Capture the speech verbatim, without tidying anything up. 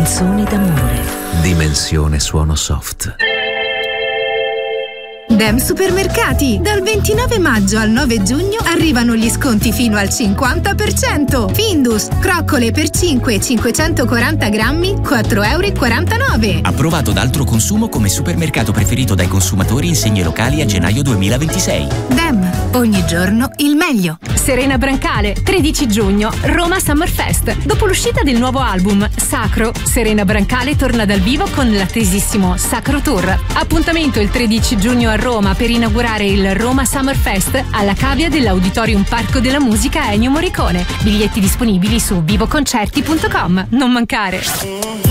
canzoni d'amore. Dimensione Suono Soft. Dem Supermercati. Dal ventinove maggio al nove giugno arrivano gli sconti fino al cinquanta per cento. Findus, croccole per cinque e cinquecentoquaranta grammi, quattro e quarantanove euro. Approvato da Altro Consumo come supermercato preferito dai consumatori in segni locali a gennaio duemilaventisei. Dem, ogni giorno il meglio. Serena Brancale, tredici giugno, Roma Summer Fest. Dopo l'uscita del nuovo album Sacro, Serena Brancale torna dal vivo con l'attesissimo Sacro Tour. Appuntamento il tredici giugno a Roma per inaugurare il Roma Summer Fest alla cavea dell'Auditorium Parco della Musica Ennio Morricone. Biglietti disponibili su vivoconcerti punto com. Non mancare.